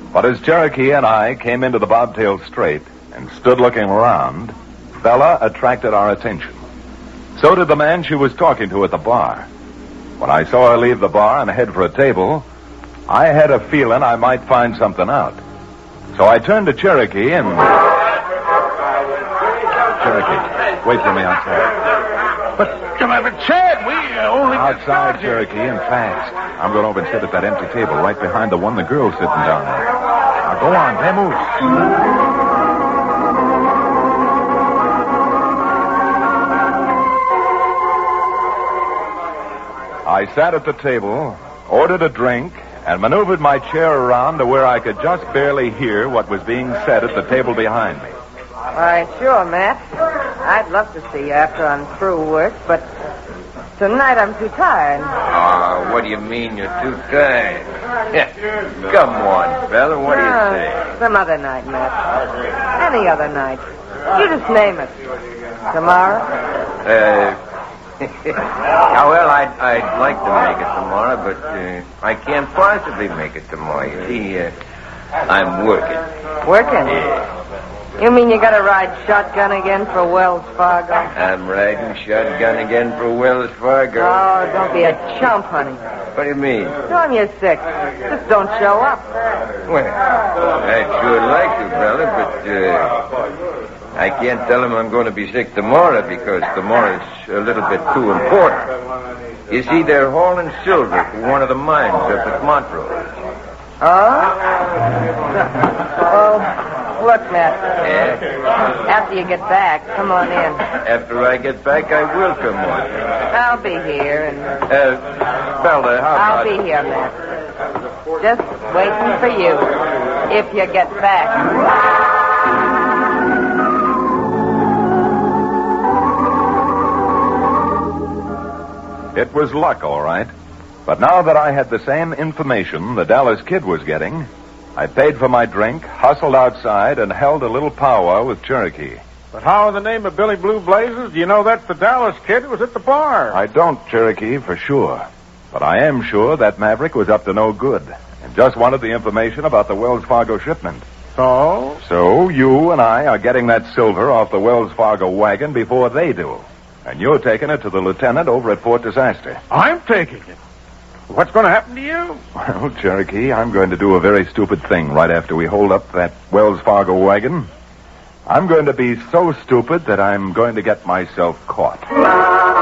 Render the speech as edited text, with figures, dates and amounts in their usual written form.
But as Cherokee and I came into the Bobtail Strait and stood looking around, Bella attracted our attention. So did the man she was talking to at the bar. When I saw her leave the bar and head for a table, I had a feeling I might find something out. So I turned to Cherokee and... Cherokee, wait for me outside. But, Chad, we only... Outside, Cherokee, and fast. I'm going over and sit at that empty table right behind the one the girl's sitting down there. Now, go on, vamos. I sat at the table, ordered a drink, and maneuvered my chair around to where I could just barely hear what was being said at the table behind me. Why, sure, Matt. I'd love to see you after I'm through work, but tonight I'm too tired. What do you mean you're too tired? Come on, fella, what do you say? Some other night, Matt. Any other night. You just name it. Tomorrow? Well, I'd like to make it tomorrow, but I can't possibly make it tomorrow. You see, I'm working. Working? Yeah. You mean you gotta ride shotgun again for Wells Fargo? I'm riding shotgun again for Wells Fargo. Oh, don't be a chump, honey. What do you mean? Tell him you're sick. Just don't show up. Well, I'd sure like to, fella, but I can't tell him I'm going to be sick tomorrow because tomorrow's a little bit too important. You see, they're hauling silver for one of the mines up at Montrose. Oh? Well, look, Matt. Yeah? After you get back, come on in. After I get back, I will come on. I'll be here and... Fella, how I'll about... be here, Matt. Just waiting for you. If you get back. It was luck, all right. But now that I had the same information the Dallas Kid was getting, I paid for my drink, hustled outside, and held a little powwow with Cherokee. But how in the name of Billy Blue Blazes do you know that's the Dallas Kid who was at the bar? I don't, Cherokee, for sure. But I am sure that Maverick was up to no good and just wanted the information about the Wells Fargo shipment. So? So you and I are getting that silver off the Wells Fargo wagon before they do. And you're taking it to the lieutenant over at Fort Disaster. I'm taking it. What's going to happen to you? Well, Cherokee, I'm going to do a very stupid thing right after we hold up that Wells Fargo wagon. I'm going to be so stupid that I'm going to get myself caught.